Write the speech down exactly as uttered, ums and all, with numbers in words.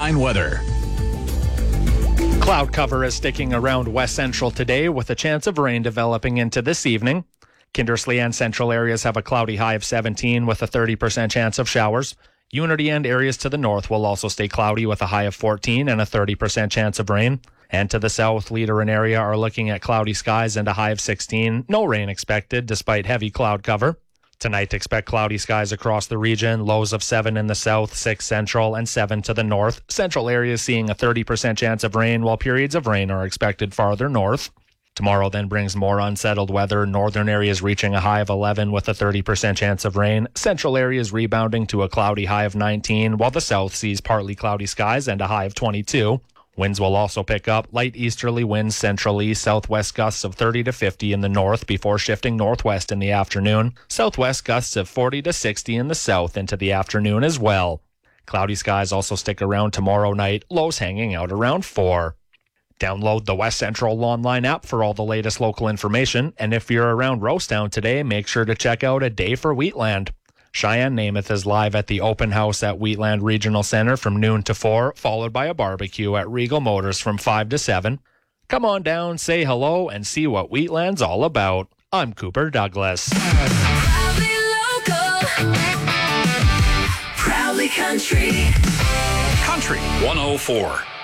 Line weather. Cloud cover is sticking around west central today with a chance of rain developing into this evening. Kindersley and central areas have a cloudy high of seventeen with a thirty percent chance of showers. Unity and areas to the north will also stay cloudy with a high of fourteen and a thirty percent chance of rain. And to the south, Leader and area are looking at cloudy skies and a high of sixteen. No rain expected despite heavy cloud cover. Tonight, expect cloudy skies across the region, lows of seven in the south, six central, and seven to the north. Central areas seeing a thirty percent chance of rain, while periods of rain are expected farther north. Tomorrow then brings more unsettled weather, northern areas reaching a high of eleven with a thirty percent chance of rain, central areas rebounding to a cloudy high of nineteen, while the south sees partly cloudy skies and a high of twenty-two. Winds will also pick up, light easterly winds centrally, southwest gusts of thirty to fifty in the north before shifting northwest in the afternoon. Southwest gusts of forty to sixty in the south into the afternoon as well. Cloudy skies also stick around tomorrow night, lows hanging out around four. Download the West Central online app for all the latest local information, and if you're around Rosestown today, make sure to check out A Day for Wheatland. Cheyenne Namath is live at the open house at Wheatland Regional Center from noon to four, followed by a barbecue at Regal Motors from five to seven. Come on down, say hello, and see what Wheatland's all about. I'm Cooper Douglas. Proudly local. Proudly country. Country one oh four.